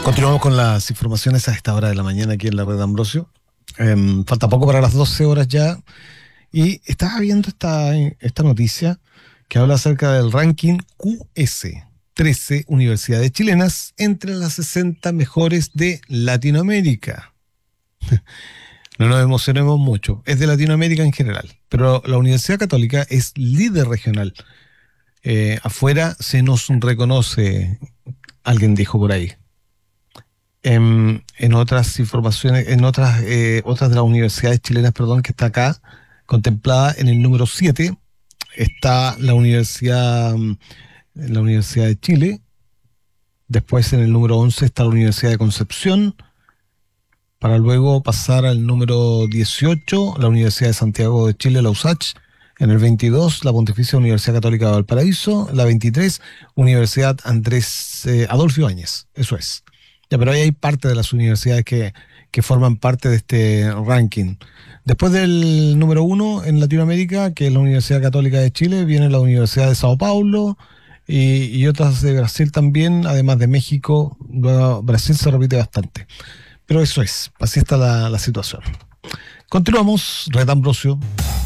Continuamos con las informaciones a esta hora de la mañana aquí en la red Ambrosio. Falta poco para las 12 horas ya. Y estaba viendo esta noticia que habla acerca del ranking QS. 13 universidades chilenas entre las 60 mejores de Latinoamérica. No nos emocionemos mucho. Es de Latinoamérica en general. Pero la Universidad Católica es líder regional. Afuera se nos reconoce, alguien dijo por ahí. En otras informaciones, otras de las universidades chilenas, perdón, que está acá, contemplada en el número 7, está la Universidad de Chile. Después en el número 11 está la Universidad de Concepción, para luego pasar al número 18, la Universidad de Santiago de Chile, la USACH. En el 22, la Pontificia Universidad Católica de Valparaíso. La 23, Universidad Adolfo Ibáñez. Eso es. Ya, pero ahí hay parte de las universidades que forman parte de este ranking. Después del número 1 en Latinoamérica, que es la Universidad Católica de Chile, viene la Universidad de Sao Paulo y otras de Brasil también, además de México. Luego Brasil se repite bastante. Pero eso es, así está la situación. Continuamos, Red Ambrosio.